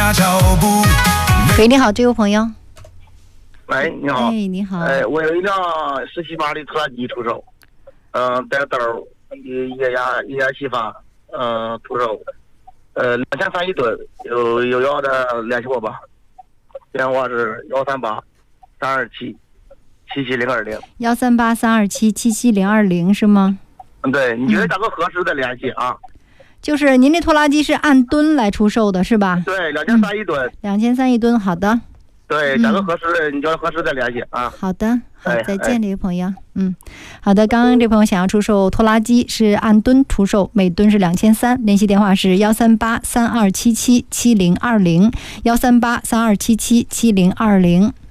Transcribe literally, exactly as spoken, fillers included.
喂，你好，这位朋友。 喂，你好。 哎，你好。 哎，我有一辆十七码的拖拉机出售，嗯、呃，带豆一液压液压吸发，嗯、呃，出售，呃，两千三一吨，有有要的联系我吧，电话是幺三八三二七七七零二零。 幺三八三二七七七零二零是吗？ 嗯，对，你觉得价格合适再联系啊？ 就是您这拖拉机是按吨来出售的是吧？ 对，两千三一吨。 两千三一吨，好的。 对，价格合适，你觉得合适再联系啊？ 好的，好， 哎再见，这位朋友。嗯，好的，刚刚这朋友想要出售拖拉机是按吨出售，每吨是两千三，联系电话是幺三八三二七七七零二零，幺三八三二七七七零二零。